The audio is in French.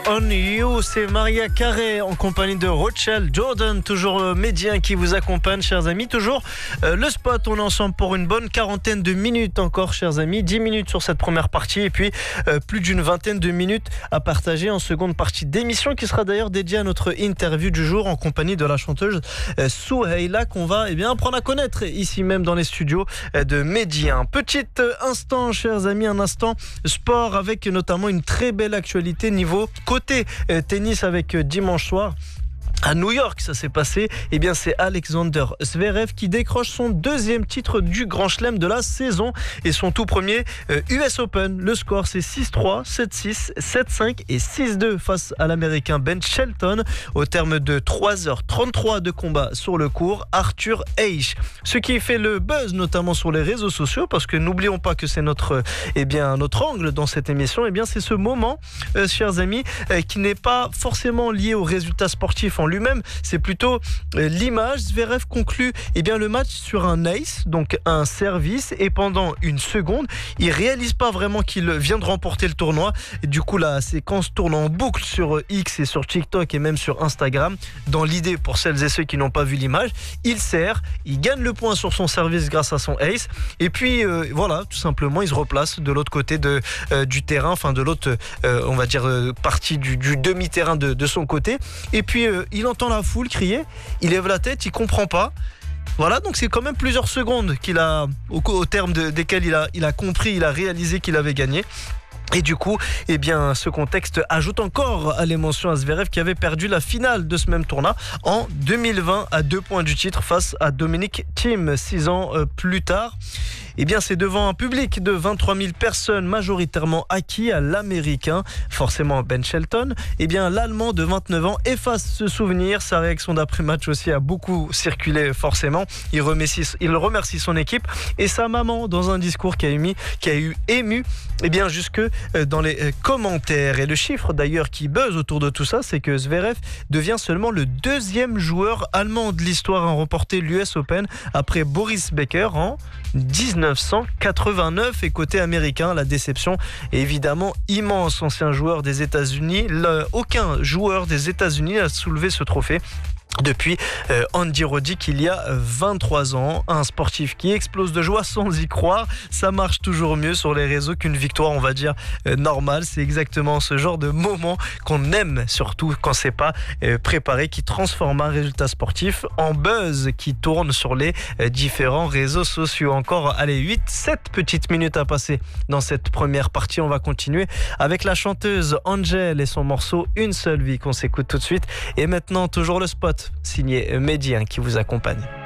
on You. C'est Maria Carey en compagnie de Rochelle Jordan, toujours médien qui vous accompagne, chers amis. Toujours le spot, on est ensemble pour une bonne quarantaine de minutes encore, chers amis. 10 minutes sur cette première partie et puis plus d'une vingtaine de minutes à partager en seconde partie d'émission qui sera d'ailleurs dédiée à notre interview du jour en compagnie de la chanteuse Souheila qu'on va apprendre à connaître ici même dans les studios de Médien. Petit instant, chers amis, un instant sport avec notamment une très belle actualité niveau côté tennis avec dimanche soir. À New York, ça s'est passé. C'est Alexander Zverev qui décroche son deuxième titre du Grand Chelem de la saison et son tout premier US Open. Le score, c'est 6-3, 7-6, 7-5 et 6-2 face à l'Américain Ben Shelton. Au terme de 3h33 de combat sur le court, Arthur Ashe. Ce qui fait le buzz, notamment sur les réseaux sociaux, parce que n'oublions pas que c'est notre angle dans cette émission. C'est ce moment, chers amis, qui n'est pas forcément lié aux résultats sportifs en lui-même, c'est plutôt l'image. Zverev conclut le match sur un ace, donc un service, et pendant une seconde, il réalise pas vraiment qu'il vient de remporter le tournoi. Et du coup, la séquence tourne en boucle sur X et sur TikTok et même sur Instagram. Dans l'idée, pour celles et ceux qui n'ont pas vu l'image, il sert, il gagne le point sur son service grâce à son ace, et puis voilà, tout simplement, il se replace de l'autre côté du terrain, enfin de l'autre, partie du demi-terrain de son côté, et puis il entend la foule crier, il lève la tête, il comprend pas. Voilà, donc c'est quand même plusieurs secondes qu'il a, au terme desquelles il a compris, il a réalisé qu'il avait gagné. Et du coup, ce contexte ajoute encore à l'émotion à Zverev qui avait perdu la finale de ce même tournoi en 2020 à 2 points du titre face à Dominic Thiem 6 ans plus tard. C'est devant un public de 23 000 personnes majoritairement acquis à l'américain, forcément Ben Shelton. L'Allemand de 29 ans efface ce souvenir. Sa réaction d'après-match aussi a beaucoup circulé forcément. Il remercie son équipe et sa maman dans un discours qui a ému jusque dans les commentaires. Et le chiffre d'ailleurs qui buzz autour de tout ça, c'est que Zverev devient seulement le deuxième joueur allemand de l'histoire à remporter l'US Open après Boris Becker en 1989. Et côté américain, la déception est évidemment immense. Ancien joueur des États-Unis, aucun joueur des États-Unis n'a soulevé ce trophée depuis Andy Roddick il y a 23 ans. Un sportif qui explose de joie sans y croire. Ça marche toujours mieux sur les réseaux qu'une victoire, on va dire, normale. C'est exactement ce genre de moment qu'on aime, surtout quand c'est pas préparé, qui transforme un résultat sportif en buzz qui tourne sur les différents réseaux sociaux. Encore, 7 petites minutes à passer dans cette première partie. On va continuer avec la chanteuse Angel et son morceau Une seule vie qu'on s'écoute tout de suite. Et maintenant, toujours le spot signé Médien qui vous accompagne.